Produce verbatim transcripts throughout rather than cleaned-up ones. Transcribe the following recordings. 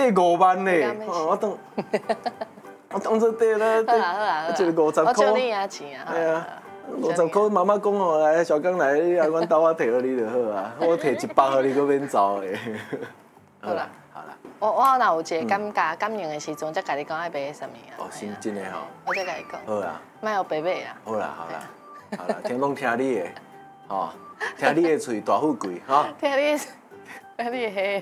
过五万呢，我当我当做得啦， 好啦好啦， 一个五十块， 我借你啊钱啊， 哎呀，五十块妈妈讲哦，来小刚来，你来阮兜我摕互你就好啊，我摕一百互你，搁免走的。 好啦好啦， 我我若有一个感觉感应的时阵，才甲你讲爱买什么啊？ 哦，真真的吼， 我再甲你讲， 好啦， 莫有白买啦。 好啦好啦，好啦，听拢听你的，吼，听你的喙大富贵，吼。 听你，听你嘿。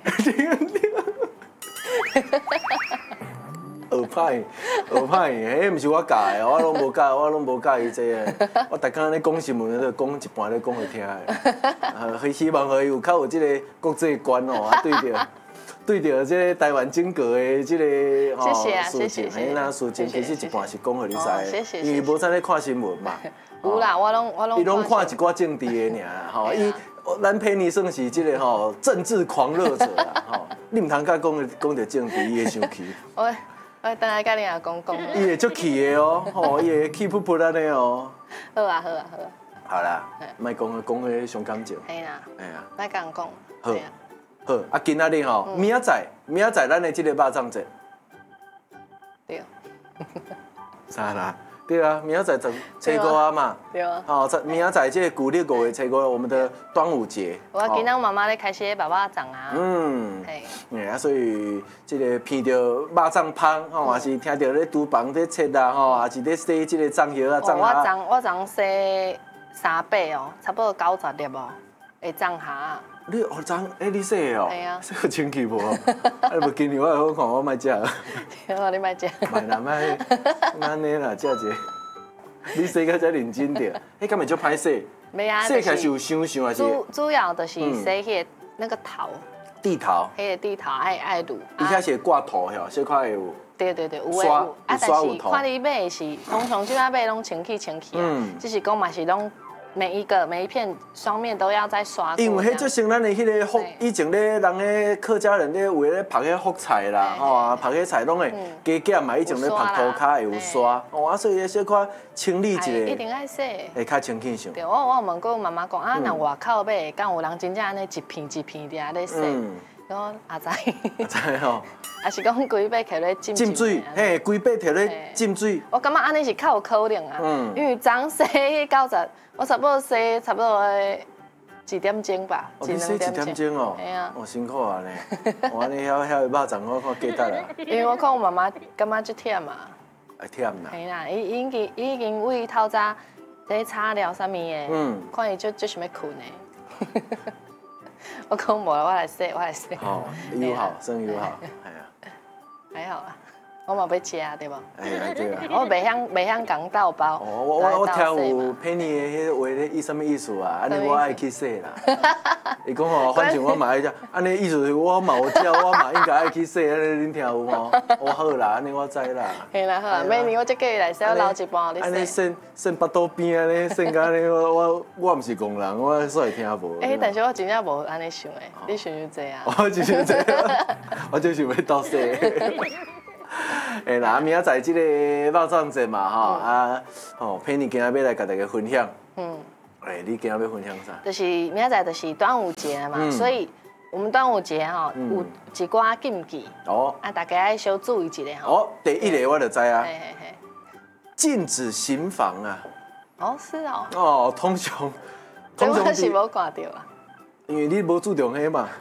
学歹，学歹，迄毋是我教的，我拢无教，我拢无教伊这个。我逐工咧讲新闻，咧讲一半咧讲互听的。呃，希望互伊有较有即个国际观哦，啊对着对着即个台湾整个的即个吼事情， 嘿那事情其实一半是讲互你知，因为无在咧看新闻嘛。 有啦，我拢我拢。 伊拢看一寡政治的尔，吼，伊咱佩妮算是即个吼政治狂热者啦，吼，你毋通甲讲讲着政治，伊会生气。 我我等下甲你阿公讲。 伊会足气的哦，吼，伊会气噗噗安尼哦。 好啊好啊好啊。 好啦，莫讲讲迄伤感情。 嘿啦。 哎呀。 莫甲人讲。 好。好，啊，今仔日吼，明仔载，明仔载咱的即个肉粽节。 对。 啥啦？对啊，明仔载初初啊嘛。 对啊。 好，明仔载即个古历五月初五，我们的端午节。 我今仔妈妈咧开始咧肉肉粽啊。嗯。嘿。 哎啊，所以即个闻到肉粽香，吼，也是听到咧厨房咧切啊，吼，也是咧洗即个粽叶啊、粽虾。我粽我粽洗三把哦，差不多九十粒哦，会粽虾。 你学粽，哎，你洗的哦？ 系啊。 洗有清气无？啊，无今年我好看，我莫食。 好，你莫食。 袂啦，莫安尼啦，食者。你洗个才认真着，迄敢会足歹洗？ 没啊。 洗起来是有香香还是？ 主主要就是洗迄个那个头。 地头。 迄个地头爱爱卤。 伊遐是挂头吼，小块有。 对对对，有诶有。啊， 但是看你买是，通常即摆买拢清气清气啊，只是讲嘛是拢。每一个每一片双面都要再刷过。 因为迄就像咱的迄个福，以前咧人咧客家人咧有咧拍迄福菜啦，吼啊拍迄菜拢会加减嘛，以前咧拍涂骹会有刷，哦啊所以小可清理一下。 一定爱洗。 会较清气上。 对，我我有问过妈妈讲啊，若外口买，敢有人真正安尼一片一片伫遐咧洗？我阿知。 阿知吼。 啊是讲规把摕咧浸浸水，嘿，规把摕咧浸水。 我感觉安尼是较有可能啊，因为昨洗迄九十。我差不多洗差不多一点钟吧， 一两点钟。一点钟哦， 系啊， 哦辛苦啊呢。我安尼晓晓肉粽，我看价值啦。 因为我看我妈妈感觉足忝嘛。 会忝啦。 系啦，伊已经已经为透早在炒料啥物的，嗯，看伊就就想要困的。我讲无啦，我来洗，我来洗。 好，友好，真友好，系啊。 还好啊。我嘛要吃对无？ 哎呀，对啊。 我袂晓袂晓讲豆包。 哦，我我我听有佩妮的迄话咧，伊什么意思啊？安尼我爱去洗啦。伊讲吼，反正我嘛爱食，安尼意思我嘛有食，我嘛应该爱去洗，安尼恁听有无？我好啦，安尼我知啦。 嘿啦好啦，明年我再叫伊来洗，我留一半你洗。 安尼伸伸巴肚边安尼伸甲安尼，我我我毋是工人，我煞会听无。 哎，但是我真正无安尼想诶，你想就这啊。 我就想这样，我就是要倒洗。哎啦，明仔载即个肉粽节嘛，吼啊，吼佩妮今仔要来甲大家分享。嗯。哎，你今仔要分享啥？ 就是明仔载就是端午节嘛，所以我们端午节吼有一寡禁忌。哦。啊，大家爱小注意一下吼。 哦，第一个我就知啊。 嘿嘿嘿。 禁止行房啊。 哦，是哦。 哦，通常。 通常是无看到啊。 因为你无注重迄嘛。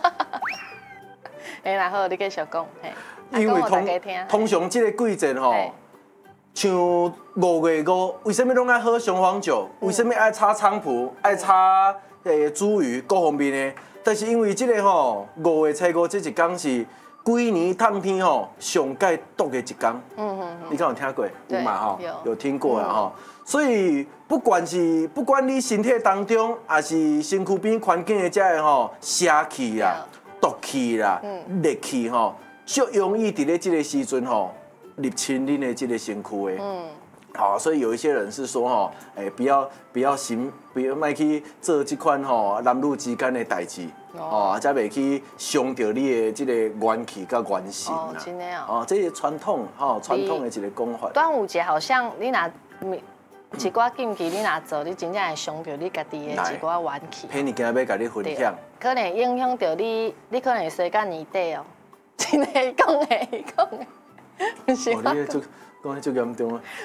哎，然后你继续讲，嘿。 因为通通常这个季节吼，像五月五，为什么拢爱喝雄黄酒？为什么爱炒菖蒲、爱炒诶煮鱼各方面呢？但是因为这个吼五月初五这一天是规年烫天吼上介毒的一天。嗯嗯你敢有听过？有嘛吼？有听过啊吼。所以不管是不管你身体当中，还是身躯边环境的这个吼邪气啦、毒气啦、热气吼。就容易伫咧这个时阵吼入侵恁的这个身躯的，嗯，好，所以有一些人是说吼，哎，不要不要行，不要卖去做这款吼男女之间的代志，哦，才袂去伤到你的这个元气甲元神啦。 哦，真的哦。 哦，这是传统吼，传统的一个讲法。 端午节好像你若一寡禁忌，你若做，你真正会伤到你家己的一寡元气。 偏你今日要甲你分享， 可能影响到你，你可能会衰到年底哦。 真的讲的，讲的，不是哦，你这讲得足严重啊！